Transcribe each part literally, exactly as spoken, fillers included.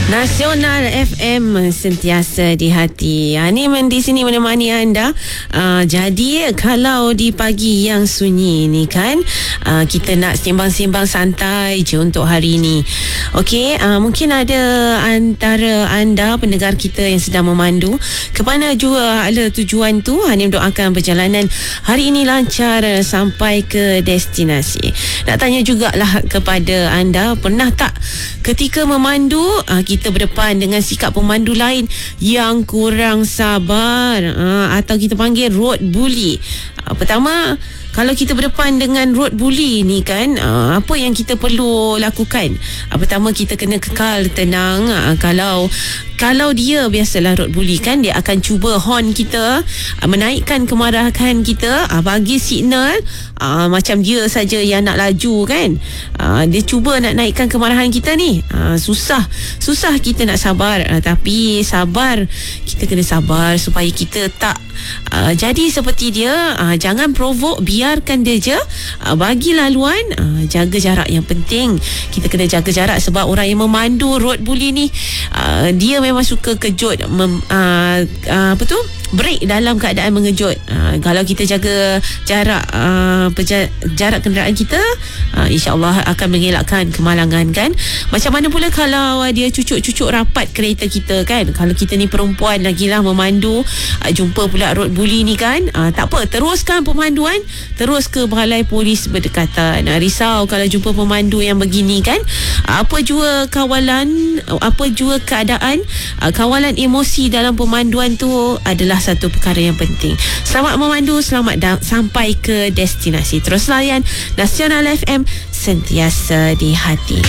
Nasional F M sentiasa di hati. Ha, ni di sini menemani anda. Uh, jadi kalau di pagi yang sunyi ni kan, uh, kita nak sembang-sembang santai je untuk hari ni. Okey, uh, mungkin ada antara anda pendengar kita yang sedang memandu ke mana jua ada tujuan tu. Hanim doakan perjalanan hari ini lancar sampai ke destinasi. Nak tanya jugalah kepada anda, pernah tak ketika memandu uh, kita berdepan dengan sikap pemandu lain yang kurang sabar, uh, atau kita panggil road bully? Uh, pertama, kalau kita berdepan dengan road bully ni kan, uh, apa yang kita perlu lakukan? Uh, pertama, kita kena kekal tenang. Uh, kalau kalau dia biasalah road bully kan, dia akan cuba horn kita, uh, menaikkan kemarahan kita, uh, bagi signal uh, macam dia saja yang nak laju kan. Uh, dia cuba nak naikkan kemarahan kita ni. Uh, susah susah kita nak sabar, uh, tapi sabar, kita kena sabar supaya kita tak uh, jadi seperti dia. Uh, jangan provoke, biarkan dia je, uh, bagi laluan, uh, jaga jarak. Yang penting kita kena jaga jarak, sebab orang yang memandu road bully ni, uh, dia memang suka kejut, mem, uh, uh, apa tu break dalam keadaan mengejut. Uh, kalau kita jaga jarak, uh, peja- jarak kenderaan kita, uh, insya-Allah akan mengelakkan kemalangan kan. Macam mana pula kalau uh, dia cucuk-cucuk rapat kereta kita kan. Kalau kita ni perempuan lagilah memandu, uh, jumpa pula road bully ni kan, uh, tak apa, teruskan pemanduan, terus ke balai polis berdekatan. Uh, risau kalau jumpa pemandu yang begini kan. Uh, apa jua kawalan, uh, apa jua keadaan, uh, kawalan emosi dalam pemanduan tu adalah satu perkara yang penting. Selamat memandu, selamat da- sampai ke destinasi. Terus layan Nasional F M, sentiasa di hati.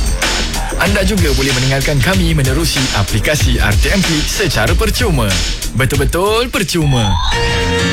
Anda juga boleh mendengarkan kami menerusi aplikasi R T M P secara percuma. Betul-betul percuma.